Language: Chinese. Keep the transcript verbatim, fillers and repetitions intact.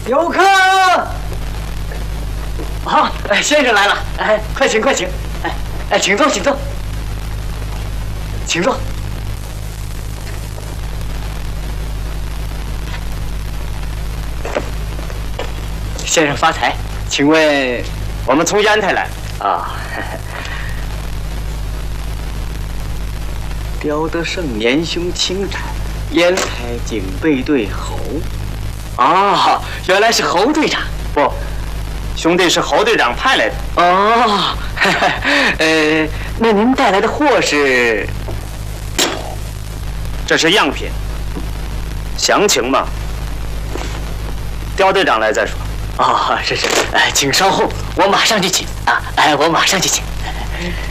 有客。好，哎，先生来了，哎，快请快请，哎哎，请坐请坐，请坐。先生发财，请问我们从烟台来啊？刁德胜年兄轻产，烟台警备队侯。哦，原来是侯队长。 不，兄弟是侯队长派来的。 哦，呃，那您带来的货是？ 这是样品，详情嘛，刁队长来再说。 哦，是是，哎，请稍后，我马上就请啊！哎，我马上就请。